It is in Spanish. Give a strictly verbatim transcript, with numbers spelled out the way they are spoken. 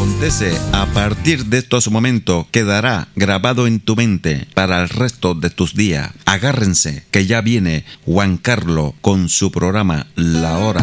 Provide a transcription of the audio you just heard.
acontece a partir de estos momentos quedará grabado en tu mente para el resto de tus días. Agárrense, que ya viene Juan Carlos con su programa La Hora